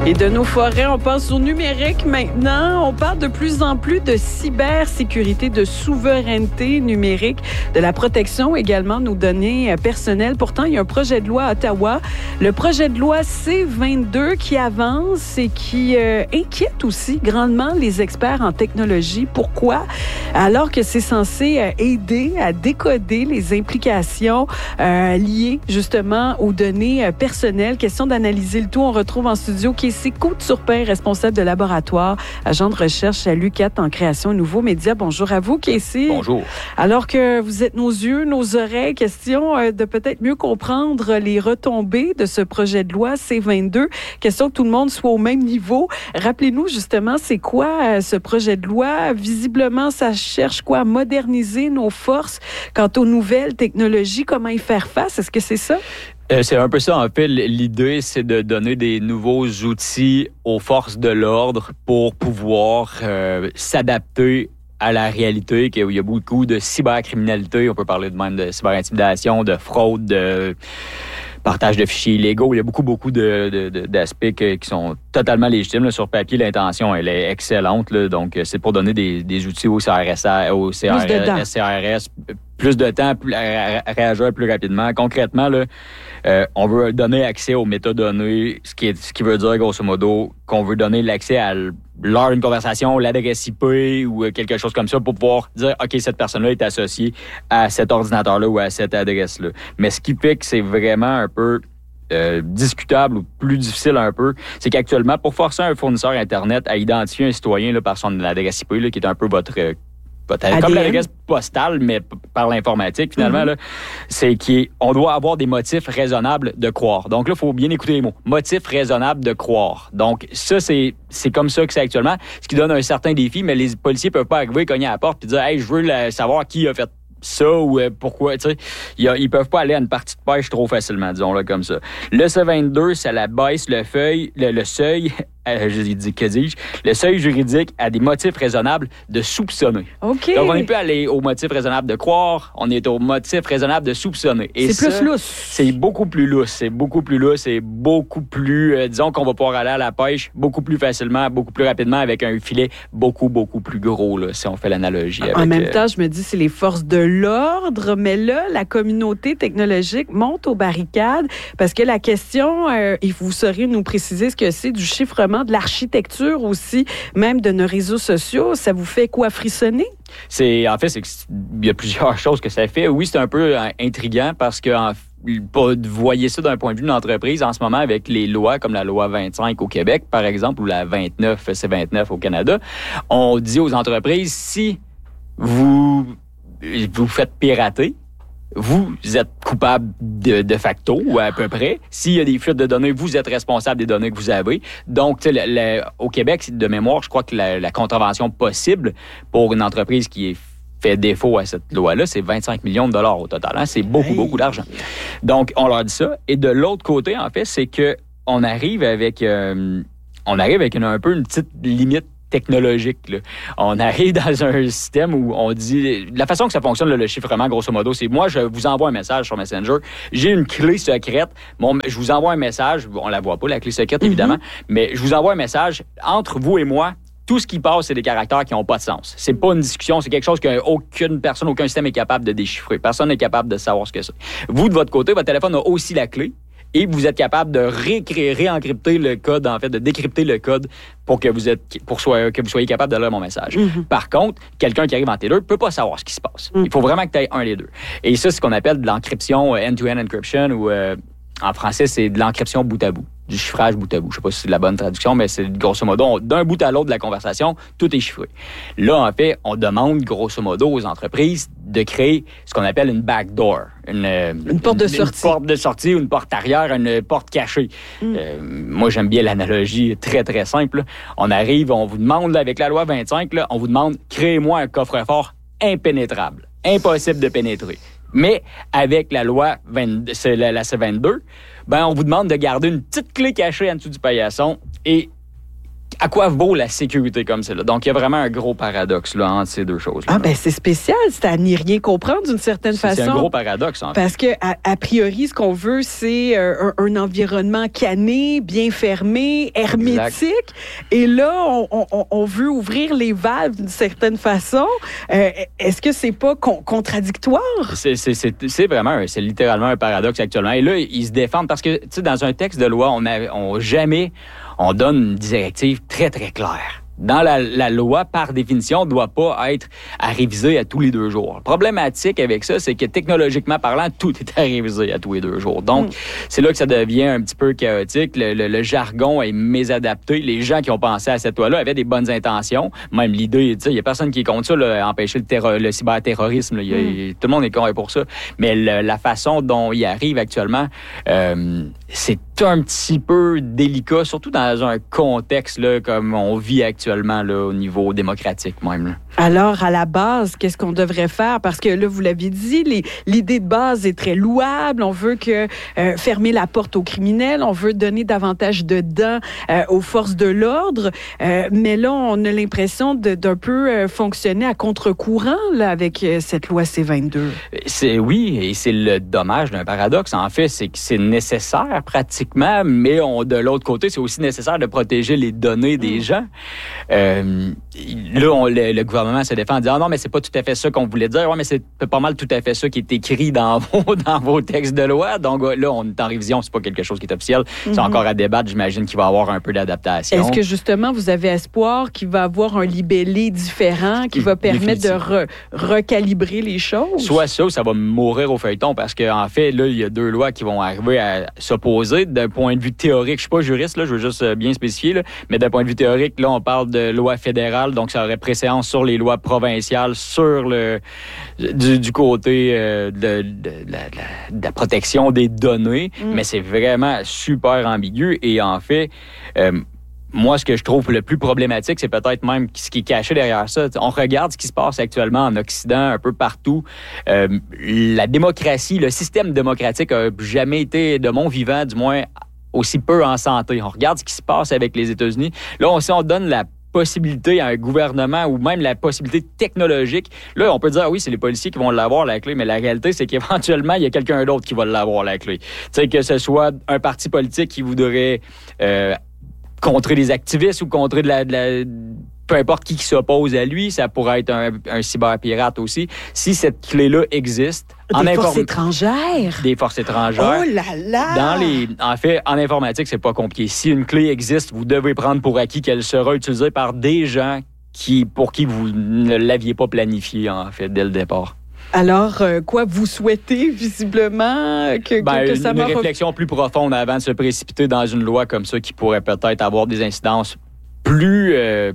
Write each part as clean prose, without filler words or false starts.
Et de nos forêts, on passe au numérique maintenant. On parle de plus en plus de cybersécurité, de souveraineté numérique, de la protection également de nos données personnelles. Pourtant, il y a un projet de loi à Ottawa, le projet de loi C-22 qui avance et qui inquiète aussi grandement les experts en technologie. Pourquoi? Alors que c'est censé aider à décoder les implications liées justement aux données personnelles. Question d'analyser le tout. On retrouve en studio Casey Côte-Turpin, responsable de laboratoire, agent de recherche à l'UQAT en création de nouveaux médias. Bonjour à vous, Casey. Bonjour. Alors que vous êtes nos yeux, nos oreilles, question de peut-être mieux comprendre les retombées de ce projet de loi C-22. Question que tout le monde soit au même niveau. Rappelez-nous justement, c'est quoi ce projet de loi? Visiblement, ça cherche quoi? À moderniser nos forces quant aux nouvelles technologies, comment y faire face? Est-ce que c'est ça? C'est un peu ça, en fait. L'idée, c'est de donner des nouveaux outils aux forces de l'ordre pour pouvoir s'adapter à la réalité, qu'il y a beaucoup de cybercriminalité. On peut parler de même de cyberintimidation, de fraude, de partage de fichiers illégaux. Il y a beaucoup d'aspects qui sont totalement légitimes. Là. Sur papier, l'intention, elle est excellente. Là. Donc, c'est pour donner des outils au CRS, plus de temps, réagir plus rapidement. Concrètement, là, on veut donner accès aux métadonnées, ce qui veut dire, grosso modo, qu'on veut donner l'accès à lors d'une conversation, l'adresse IP ou quelque chose comme ça pour pouvoir dire, OK, cette personne-là est associée à cet ordinateur-là ou à cette adresse-là. Mais ce qui fait que c'est vraiment un peu discutable ou plus difficile un peu, c'est qu'actuellement, pour forcer un fournisseur Internet à identifier un citoyen là, par son adresse IP, là, qui est un peu votre comme l'adresse postale, mais par l'informatique, finalement, là, c'est qu'on doit avoir des motifs raisonnables de croire. Donc là, il faut bien écouter les mots. Motifs raisonnables de croire. Donc ça, c'est comme ça que c'est actuellement, ce qui donne un certain défi, mais les policiers peuvent pas arriver, cogner à la porte et dire « Hey, je veux savoir qui a fait ça ou pourquoi, tu sais, ils peuvent pas aller à une partie de pêche trop facilement, disons-le comme ça. Le C-22, ça la baisse le seuil, le seuil juridique à des motifs raisonnables de soupçonner. OK. Donc, on n'est plus allé au motif raisonnable de croire, on est au motif raisonnable de soupçonner. Et c'est plus lousse. C'est beaucoup plus lousse. C'est beaucoup plus, disons qu'on va pouvoir aller à la pêche beaucoup plus facilement, beaucoup plus rapidement avec un filet beaucoup plus gros, là, si on fait l'analogie. En même temps, je me dis, c'est les forces de l'ordre, mais là, la communauté technologique monte aux barricades parce que la question, et vous saurez nous préciser ce que c'est du chiffrement, de l'architecture aussi, même de nos réseaux sociaux, ça vous fait quoi, frissonner? Il y a plusieurs choses que ça fait. Oui, c'est un peu intriguant parce que voyez ça d'un point de vue d'une entreprise en ce moment avec les lois comme la loi 25 au Québec, par exemple, ou la 29, C29 au Canada. On dit aux entreprises, si vous faites pirater, vous êtes coupable de facto, ou à peu près. S'il y a des fuites de données, vous êtes responsable des données que vous avez. Donc, au Québec, de mémoire, je crois que la contravention possible pour une entreprise qui fait défaut à cette loi-là, c'est 25 millions de dollars au total. Hein? C'est beaucoup d'argent. Donc, on leur dit ça. Et de l'autre côté, en fait, c'est que on arrive avec un peu une petite limite technologique. Là. On arrive dans un système où on dit... La façon que ça fonctionne, le chiffrement, grosso modo, c'est moi, je vous envoie un message sur Messenger. J'ai une clé secrète. Je vous envoie un message. On la voit pas, la clé secrète, évidemment. Mais je vous envoie un message. Entre vous et moi, tout ce qui passe, c'est des caractères qui n'ont pas de sens. C'est pas une discussion, c'est quelque chose qu'aucune personne, aucun système est capable de déchiffrer. Personne n'est capable de savoir ce que c'est. Vous, de votre côté, votre téléphone a aussi la clé. Et vous êtes capable de réencrypter le code, en fait, de décrypter le code pour que vous soyez capable de lire mon message. Par contre, quelqu'un qui arrive en T2 ne peut pas savoir ce qui se passe. Il faut vraiment que tu aies un des deux. Et ça, c'est ce qu'on appelle de l'encryption, end-to-end encryption, ou en français, c'est de l'encryption bout à bout. Du chiffrage bout à bout. Je sais pas si c'est la bonne traduction, mais c'est grosso modo, d'un bout à l'autre de la conversation, tout est chiffré. Là, en fait, on demande grosso modo aux entreprises de créer ce qu'on appelle une backdoor. Une porte de sortie. Une porte de sortie ou une porte arrière, une porte cachée. Moi, j'aime bien l'analogie très, très simple. On arrive, on vous demande, là, avec la loi 25, là, on vous demande, créez-moi un coffre-fort impénétrable. Impossible de pénétrer. Mais avec la loi la C22, on vous demande de garder une petite clé cachée en dessous du paillasson et à quoi vaut la sécurité comme celle-là? Donc, il y a vraiment un gros paradoxe là, entre ces deux choses-là. Ah, ben c'est spécial. C'est à n'y rien comprendre d'une certaine façon. C'est un gros paradoxe, en fait. Parce que, a priori, ce qu'on veut, c'est un environnement canné, bien fermé, hermétique. Exact. Et là, on veut ouvrir les valves d'une certaine façon. Est-ce que c'est pas contradictoire? C'est vraiment, c'est littéralement un paradoxe actuellement. Et là, ils se défendent parce que, tu sais, dans un texte de loi, on donne une directive très, très claire. Dans la loi, par définition, ne doit pas être à réviser à tous les 2 jours. Le problématique avec ça, c'est que technologiquement parlant, tout est à réviser à tous les 2 jours. Donc, c'est là que ça devient un petit peu chaotique. Le jargon est mésadapté. Les gens qui ont pensé à cette loi-là avaient des bonnes intentions. Même l'idée, tu sais, il n'y a personne qui est contre ça, là, empêcher le cyberterrorisme. Là, tout le monde est contre pour ça. Mais la façon dont il arrive actuellement, c'est un petit peu délicat, surtout dans un contexte là, comme on vit actuellement là, au niveau démocratique même. Là. Alors, à la base, qu'est-ce qu'on devrait faire? Parce que là, vous l'aviez dit, l'idée de base est très louable. On veut fermer la porte aux criminels. On veut donner davantage de dents aux forces de l'ordre. Mais là, on a l'impression d'un peu fonctionner à contre-courant là, avec cette loi C-22. Oui, et c'est le dommage d'un paradoxe. En fait, c'est que c'est nécessaire pratiquement, mais de l'autre côté, c'est aussi nécessaire de protéger les données des gens. Là, le gouvernement se défend en disant « Ah non, mais c'est pas tout à fait ça qu'on voulait dire. Ouais, mais c'est pas mal tout à fait ça qui est écrit dans vos textes de loi. » Donc là, on est en révision, c'est pas quelque chose qui est officiel. C'est encore à débattre. J'imagine qu'il va y avoir un peu d'adaptation. Est-ce que justement, vous avez espoir qu'il va y avoir un libellé différent qui va permettre de recalibrer les choses? Soit ça ou ça va mourir au feuilleton parce qu'en fait, là, il y a 2 lois qui vont arriver à s'opposer d'un point de vue théorique. Je suis pas juriste, là, je veux juste bien spécifier, là, mais d'un point de vue théorique, là, on parle de loi fédérale, donc ça aurait préséance sur les lois provinciales, sur du côté de la protection des données, mais c'est vraiment super ambigu et en fait, moi, ce que je trouve le plus problématique, c'est peut-être même ce qui est caché derrière ça. On regarde ce qui se passe actuellement en Occident, un peu partout. La démocratie, le système démocratique a jamais été, de mon vivant, du moins, aussi peu en santé. On regarde ce qui se passe avec les États-Unis. Là, on donne la possibilité à un gouvernement ou même la possibilité technologique. Là, on peut dire, oui, c'est les policiers qui vont l'avoir, la clé, mais la réalité, c'est qu'éventuellement, il y a quelqu'un d'autre qui va l'avoir, la clé. Tu sais, que ce soit un parti politique qui voudrait contrer des activistes ou contrer peu importe qui s'oppose à lui, ça pourrait être un cyberpirate aussi. Si cette clé-là existe... Des forces étrangères? Des forces étrangères. Oh là là! En fait, en informatique, c'est pas compliqué. Si une clé existe, vous devez prendre pour acquis qu'elle sera utilisée par des gens pour qui vous ne l'aviez pas planifié, en fait, dès le départ. Alors, quoi vous souhaitez visiblement que ça une réflexion plus profonde avant de se précipiter dans une loi comme ça qui pourrait peut-être avoir des incidences plus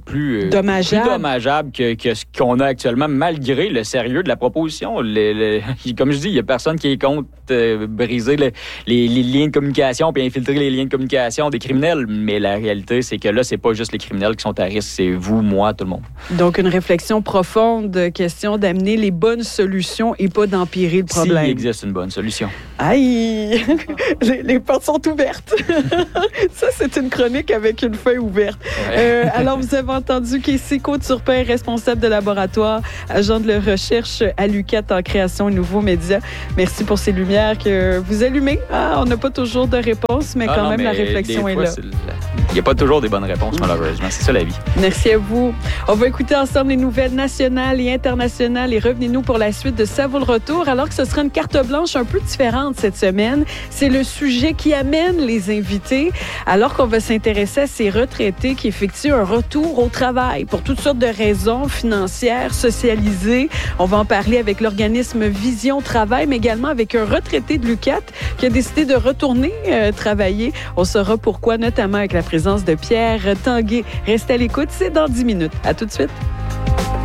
dommageable que ce qu'on a actuellement, malgré le sérieux de la proposition. Comme je dis, il n'y a personne qui est contre briser les liens de communication puis infiltrer les liens de communication des criminels. Mais la réalité, c'est que là, c'est pas juste les criminels qui sont à risque, c'est vous, moi, tout le monde. Donc, une réflexion profonde, question d'amener les bonnes solutions et pas d'empirer le problème. S'il existe une bonne solution. Aïe! Les portes sont ouvertes. Ça, c'est une chronique avec une feuille ouverte. Ouais. Alors, vous avez entendu Casey Côte-Turpin, responsable de laboratoire, agent de recherche à l'UQAT en création et nouveaux médias. Merci pour ces lumières que vous allumez. On n'a pas toujours de réponse, mais quand même, la réflexion est là. Il n'y a pas toujours des bonnes réponses, malheureusement. C'est ça, la vie. Merci à vous. On va écouter ensemble les nouvelles nationales et internationales et revenez-nous pour la suite de Ça vaut le retour, alors que ce sera une carte blanche un peu différente cette semaine. C'est le sujet qui amène les invités, alors qu'on va s'intéresser à ces retraités qui effectuent un retour au travail pour toutes sortes de raisons financières, socialisées. On va en parler avec l'organisme Vision Travail, mais également avec un retraité de l'UQAT qui a décidé de retourner travailler. On saura pourquoi, notamment avec la présence de Pierre Tanguay. Restez à l'écoute, c'est dans 10 minutes. À tout de suite.